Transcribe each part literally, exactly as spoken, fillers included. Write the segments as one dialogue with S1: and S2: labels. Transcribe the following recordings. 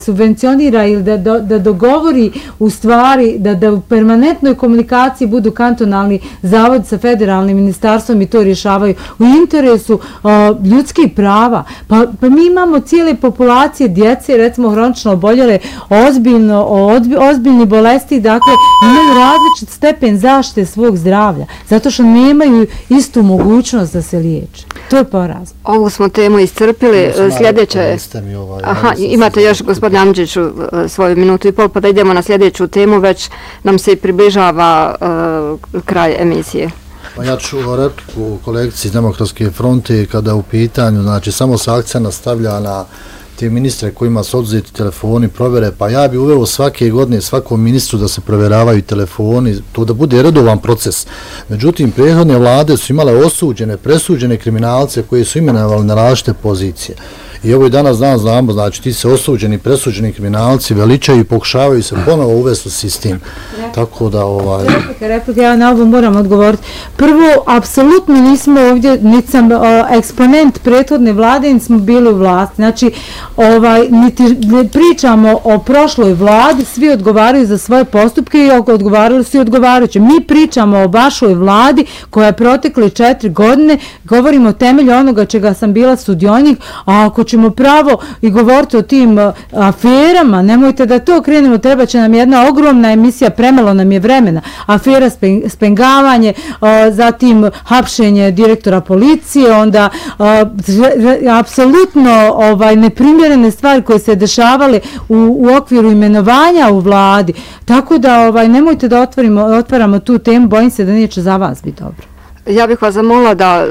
S1: subvencionira ili da, da, da dogovori u stvari da, da u permanentnoj komunikaciji budu kantonalni zavod sa federalnim ministarstvom i to rješavaju u interesu uh, ljudskih prava. Pa, pa mi imamo cijele populacije djece, recimo hronično oboljele, ozbiljno, ozbi, ozbiljni bolesti, dakle imaju različit stepen zaštite svog zdravlja, zato što nemaju istu mogućnost da se liječe. To je poraz.
S2: Ovu smo temu iscrpili, sljedeća je... Aha, imate još, gospodine Amidžiću, svoju minutu i pol, pa da idemo na sljedeću temu, već nam se i približava uh, kraj emisije.
S3: Pa ja ću repliku kolegici iz Demokratske fronte kada u pitanju, znači samo se akcija nastavlja na te ministre kojima su oduzeti telefoni, provere, pa ja bi uveo svake godine svakom ministru da se provjeravaju telefoni, to da bude redovan proces. Međutim, prethodne vlade su imale osuđene, presuđene kriminalce koji su imenovali na različite pozicije. I ovo i danas dan znamo, znači ti se osuđeni, presuđeni kriminalci veličaju i pokušavaju se ponovo uvesti u sistem. Tako da ovaj...
S1: Replika, replika, ja na ovo moram odgovoriti. Prvo, apsolutno nismo ovdje, niti sam uh, eksponent prethodne vlade, niti smo bili u vlasti. Znači, ovaj, niti ne pričamo o prošloj vladi, svi odgovaraju za svoje postupke i odgovarali su i odgovarajuće. Mi pričamo o vašoj vladi koja je protekle četiri godine, govorimo o temelju onoga čega sam bila sudionik, a ako ćemo pravo i govoriti o tim uh, aferama, nemojte da to krenemo, treba će nam jedna ogromna emisija, premalo nam je vremena, afera spen, spengavanje, uh, zatim hapšenje direktora policije, onda uh, apsolutno ovaj, neprimjerene stvari koje se dešavale u, u okviru imenovanja u vladi, tako da ovaj, nemojte da otvorimo, otvaramo tu temu, bojim se da neće za vas biti dobro.
S2: Ja bih vas zamolila da...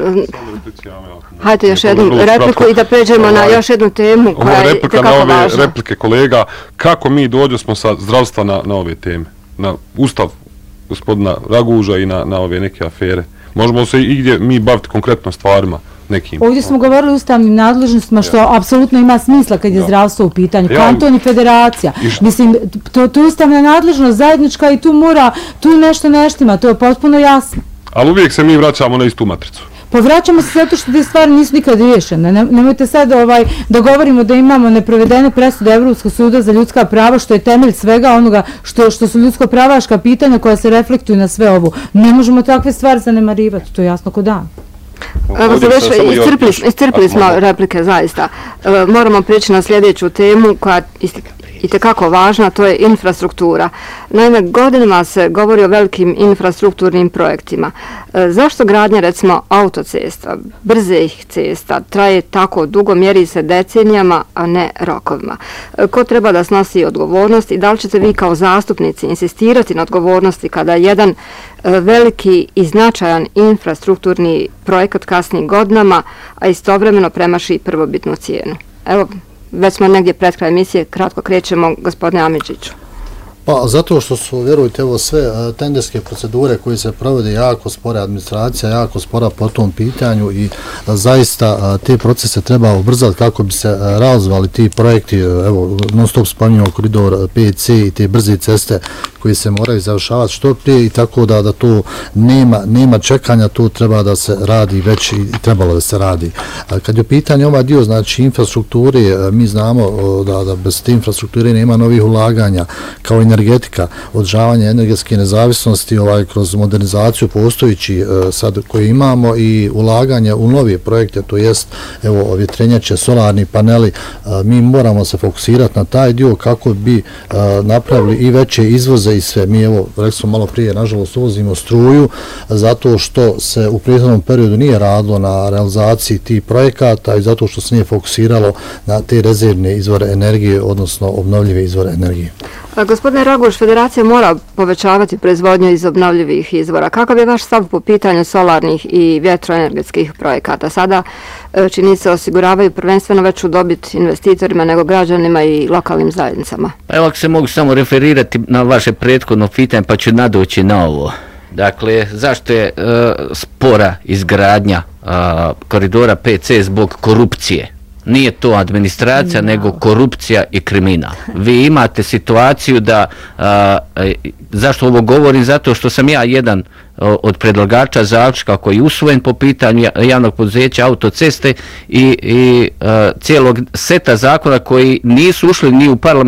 S2: Hajde još jednu repliku i da pređemo ovaj, na još jednu temu koja je itekako važna.
S4: Na ove replike kolega, kako mi dođe smo sa zdravstva na, na ove teme? Na ustav gospodina Raguža i na, na ove neke afere. Možemo se i gdje mi baviti konkretno stvarima nekim.
S1: Ovdje smo govorili o ustavnim nadležnostima, što ja. apsolutno ima smisla kad je ja. zdravstvo u pitanju. Ja. Kanton i federacija. I Mislim, to, to je ustavna nadležnost zajednička i tu mora, tu nešto neštima, to je potpuno jasno.
S4: Ali uvijek se mi vraćamo na istu matricu.
S1: Pa vraćamo se zato što te stvari nisu nikad riješene. Ne, nemojte sad ovaj, da govorimo da imamo neprovedene presude Evropskog suda za ljudska prava, što je temelj svega onoga što, što su ljudsko pravaška pitanja koja se reflektuju na sve ovo. Ne možemo takve stvari zanemarivati, to je jasno ko dan.
S2: Evo, završili, iscrpili, iscrpili smo replike, zaista. E, moramo prijeći na sljedeću temu koja i tekako važna, to je infrastruktura. Naime, godinama se govori o velikim infrastrukturnim projektima. E, zašto gradnja, recimo, autocesta, brzih cesta, traje tako dugo, mjeri se decenijama, a ne rokovima? E, ko treba da snosi odgovornost i da li ćete vi kao zastupnici insistirati na odgovornosti kada jedan e, veliki i značajan infrastrukturni projekat kasni godinama, a istovremeno premaši prvobitnu cijenu? Evo, već smo negdje pred kraj emisije, kratko krećemo, gospodine Amidžiću.
S3: Pa zato što su, vjerujte, evo sve tenderske procedure koje se provode jako spore, administracija jako spora po tom pitanju i a, zaista a, te procese treba ubrzati kako bi se a, realizovali ti projekti, evo non stop spominjamo koridor P C i te brze ceste koji se moraju završavati što prije i tako da da to nema, nema čekanja, to treba da se radi već i trebalo da se radi. A, kad je pitanje ovaj dio, znači infrastrukture, a, mi znamo o, da, da bez te infrastrukture nema novih ulaganja, kao energetika, održavanje energetske nezavisnosti ovaj, kroz modernizaciju postojići e, sad koje imamo i ulaganje u nove projekte, to jest evo vjetrenjače, solarni paneli, e, mi moramo se fokusirati na taj dio kako bi e, napravili i veće izvoze i sve. Mi evo, rekli smo malo prije, nažalost uvozimo struju zato što se u prethodnom periodu nije radilo na realizaciji tih projekata i zato što se nije fokusiralo na te rezervne izvore energije, odnosno obnovljive izvore energije.
S2: A, gospodine Raguž, federacija mora povećavati proizvodnju iz obnovljivih izvora. Kakav je vaš stav po pitanju solarnih i vjetroenergetskih projekata? Sada čini se osiguravaju prvenstveno veću dobit investitorima nego građanima i lokalnim zajednicama.
S5: Pa evo, ako se mogu samo referirati na vaše prethodno pitanje, pa ću nadoći na ovo. Dakle, zašto je uh, spora izgradnja uh, koridora P C zbog korupcije? Nije to administracija, no. nego korupcija i kriminal. Vi imate situaciju da, a, zašto ovo govorim? Zato što sam ja jedan od predlagača zaključka koji je usvojen po pitanju javnog poduzeća autoceste i, i a, cijelog seta zakona koji nisu ušli ni u parlament